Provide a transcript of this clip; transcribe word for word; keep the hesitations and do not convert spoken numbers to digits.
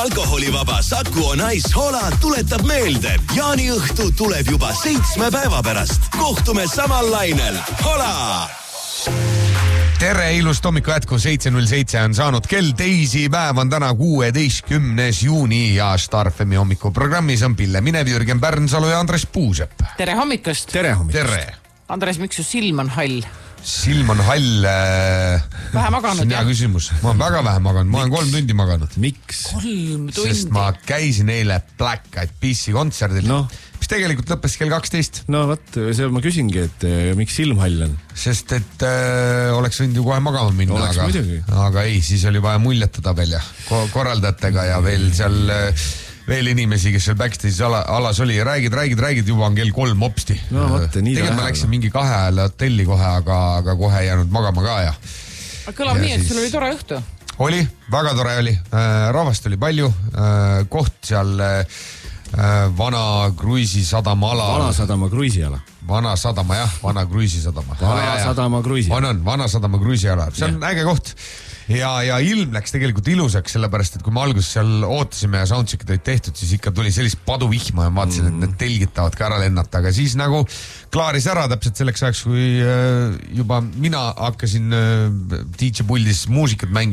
alkoholivaba Saku on Ice Hola tuletab meelde. Jaaniõhtu tuleb juba seitsme päeva pärast. Kohtume samal lainel. Hola! Tere, ilust hommiku jätku seitse null seitse on saanud kell teisipäev on täna kuueteistkümnes juuni ja Star F M hommikuprogrammis on Pille Minev, Jürgen Pärnsalu ja Andres Puusepp. Tere hommikust. Tere hommikust. Tere. Andres, miks su silm on hall? Silm on hall. Vähe maganud, see on hea küsimus. Ma olen väga vähe maganud. Ma olen kolm tundi maganud. Miks? Kolm tundi. Sest ma käisin eile Black Eyed Peas'i kontserdil. No. Mis tegelikult lõppes kell kaksteist. No võt, see ma küsingi, et miks silm hall on? Sest et äh, oleks võinud ju kohe magama minna. Oleks aga, muidugi. Aga ei, siis oli vaja muljetada veel ja korraldajatega ja veel seal äh, veel inimesi, kes seal backstage'is ala, alas oli. Räägid, räägid, räägid, juba on kell kolm hopsti. No võtte, nii tegelikult ma läksin mingi kahe ajale hotelli kohe, aga, aga kohe ei jäänud magama ka ja. Kõlab ja nii, et siis... sul oli tore õhtu? Oli, väga tore oli. Rahvast oli palju. Koht seal vana kruiisisadama ala. Vana sadama kruiisiala. Vana sadama, jah, vana kruiisisadama. Vana sadama kruiisiala. On, on, vana sadama kruiisiala. See on ja. Äge koht. Ja, ja ilm läks tegelikult ilusaks, sellepärast, et kui me alguses seal ootasime ja soundcheckid olid tehtud, siis ikka tuli sellist paduvihma ja vaatasin, et need telgid tahavad ka ära lennata, aga siis nagu klaaris ära täpselt selleks ajaks, kui juba mina hakkasin D J puldis muusikat mängima